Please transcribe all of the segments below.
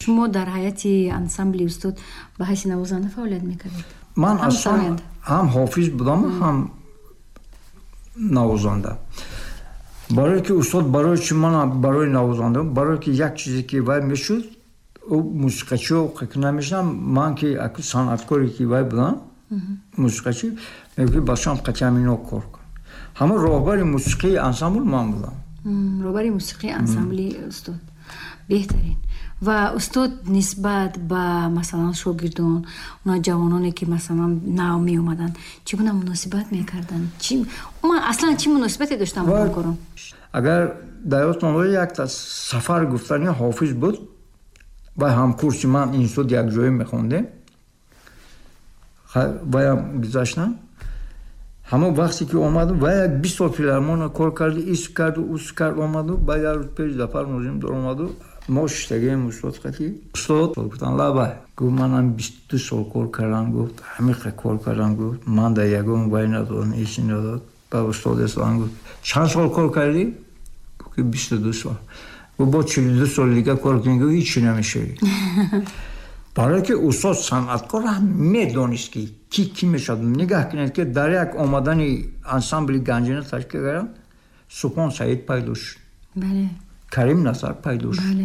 шумо дар ҳайати ансамбли устод ба ҳайси навозанда фаъолият мекардед? ман аслан ҳам ҳофиз будам, ҳам навозанда. барое ки устод барои чи ман барои навозанда, барое ки як чизе ки вай мешуд, ӯ мусиқачио намешудам. ман ки санъаткоре ки вай будам, мусиқачи мегӯфт башам қатиамино кор кун. ҳама роҳбари мусиқии ансамбл ман будам. роҳбари мусиқии ансамбли устод. беҳтарин. ва устод нисбат ба масалан шогирдон, уна ҷавононе ки масалан нав меомаданд, чӣ гуна муносибат мекарданд? аслан чӣ муносибате доштанд ба ҳамкорон? агар дар ёдтон якта сафар гуфтани ҳофиз буд ва ҳамкурси ман институт якҷоя мехондем, ваям гузаштам. ҳамон вақте ки омаду ва як 20 сол филармония кор карду, ис карду, ус кард, омаду ба як рӯз пеш Зафар Нозимдор омаду, мо шиштагем устод қати. устод гуфтан лабай, гуфт манам 22 сол кор кардам, гуфт ҳамиқа кор кардам, гуфт ман дар ягон вай надодам, ҳеч надод. ба устод ислам гуфт чанд сол кор кардӣ? гуфт 22 сол. гуфт бо 42 сол дига кор кунӣ, гуфт ҳеч намешавӣ. барое ки устод санъаткор медонист ки кӣ мешавад. нигаҳ кунед ки дар як омадани ансамбли Ганҷина ташкил кардам, Субҳон Саид пайдо шуд, Карим Назар пайдо шуд,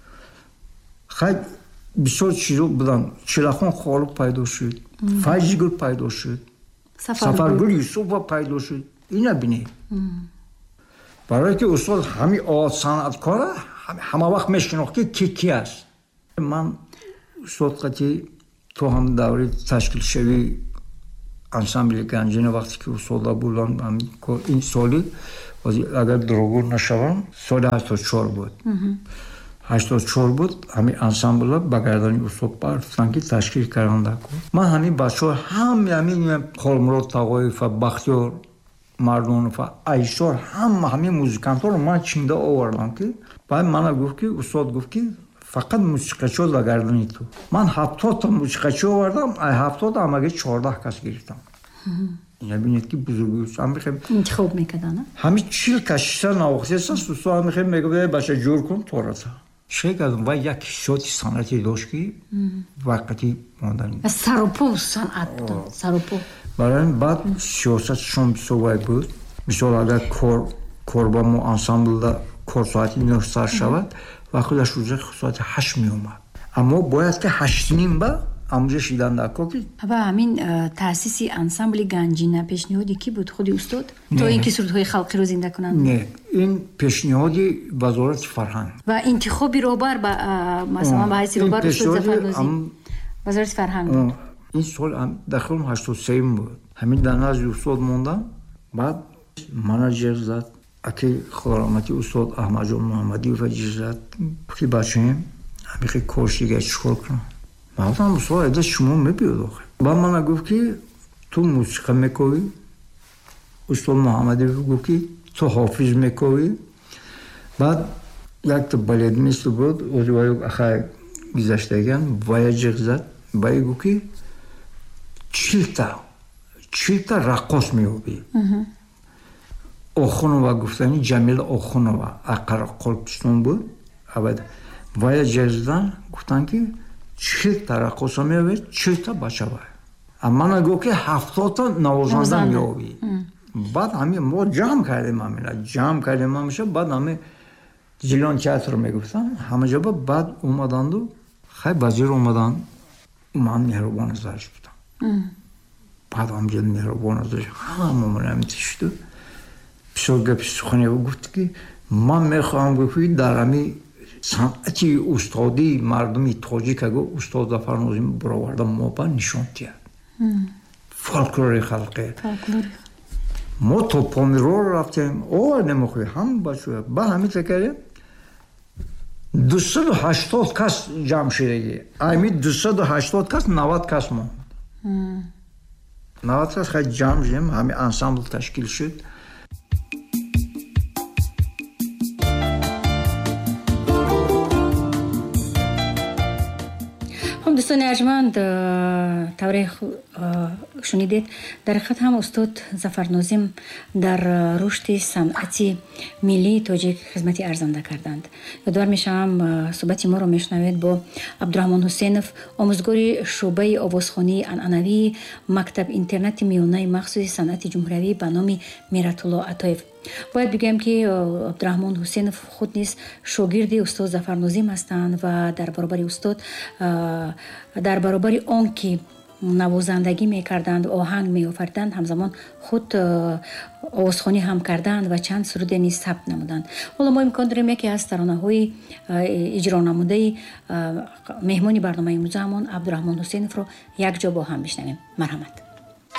хай бисёр чизо буданд, Чилахон Холиб пайдо шуд, Файзигул пайдо шуд, Сафаргул Юсупова пайдо шуд. ина бинед. барое ки устод ҳами санъаткора ҳама вақт мешинохт ки кӣ аст. ман устод қати то ҳам даври ташкилшавӣ ансамбли Ганҷина вақте ки устода будам, ин соли агар дурогӯр нашавам, соли 84 буд. 84 буд, ҳамин ансамбла ба гардани устод бартан ки ташкил каранда кун. ман ҳамин бачаҳо ҳамин Холмурод Тағоева, Бахтиёр Мардонова, Айсор, ҳамин музикантҳоро ман чинда овардам ки баъд мана гуфт ки устод гуфт ки фақат мусиқачиҳо дар гардани ту. ман 70 та мусиқачӣ овардам, ай 70 ҳамаги 14 кас гирифтам. ина бинед ки бузургӣ интихоб мекарданд. ҳамин 40 кашиша навохтеса сусо ҳамихе мегӯяд баша ҷур кун тората. чӣ кардам ва як ҳиссиёти санъати дошт ки вақти мондани саропо санъат дод, саропо. барои баъд сиёсатшон бисовай буд. мисол агар кор ба мо ансамблда кор соати 9 сар шавад, ва худаш рӯза соати 8 меомад. аммо бояд ки 8:30 ба амӯзиш дидан дар кор ки ва ҳамин таъсиси ансамбли Ганҷина пешниҳоди ки буд? худи устод? то ин ки сурудҳои халқиро зинда кунанд? не, ин пешниҳоди вазорати фарҳанг ва интихоби роҳбар ба масалан ба ҳайси роҳбар устод Зафарнозӣ вазорати фарҳанг буд. ин сол дахилом 83 буд. ҳамин дар назди устод мондам. баъд менеҷер зад, аки худорамати устод Аҳмадҷон Муҳаммадиев ҷир зад ки бачаем ҳамихе коршига чикор кунам. ман суол эда шумо мебиёд охир. ба мана гуфт ки ту мусиқа мекови. устод Муҳаммадиев гуфт ки ту ҳофиз мекови. баъд якта балетмистр буд, ози вай ахай гузаштаган вая ҷиғ зад. вай гуфт ки 40 та раққос меёбӣ. Охунова гуфтани Ҷамила Охунова Ақараққолпистон буд. вая ҷиғ задан гуфтан ки 40 та раққоса меёбед, 40 та бача вай. мана гуфт ки 70 та навозанда меёбӣ. баъд ҳамин мо ҷамъ кардем ҳамеша. баъд ҳамин Зилон театр мегуфтам, ҳама ҷо баъд омаданду хай вазир омадан, ман меҳрубон назарш будам. баъд ҳамҷо меҳрубон назарш ҳама мунамитишду бисёр гапи сухане гуфт ки ман мехоҳам гуфти дар ҳамин санъати устодии мардуми тоҷик агар устод Зафар Нозим бароварда мо ба нишон диҳад. фолклори халқи мо то Помиро рафтем, немехӯем ҳама бачаҳо ба ҳамин такарем 280 кас ҷамъ шудагӣ. ҳамин 280 кас 90 кас монд. 90 кас хай ҷамъ шудем, ҳамин ансамбл ташкил шуд. خب دوستان ارجمند طوری شنیدید در حقیقت هم استاد ظفرناظم در رشد صنعتی ملی تاجیک خدمتی ارزنده کردند. یادآور میشم صحبت ما رو میشنوید با عبدالرحمن حسینف، آموزگار شعبه آوازخوانی انعنوی مکتب اینترنت میانه مخصوص صنعت جمهوری به نام میرت الله عطایف. باید بگم که عبدالرحمن حسینف خود نیز شاگرد استاد ظفرناظم هستند و در برابر استاد در برابر آن که نوازندگی میکردند، آهنگ میآفریدند، همزمان خود آوازخوانی هم کردند و چند سرود نیز ثبت نمودند. حالا ما امکان داریم یکی از ترانه‌های اجرا نموده مهمانی برنامه امروز همون عبدالرحمن حسینف رو یک جا با هم بشنویم. مرحمت.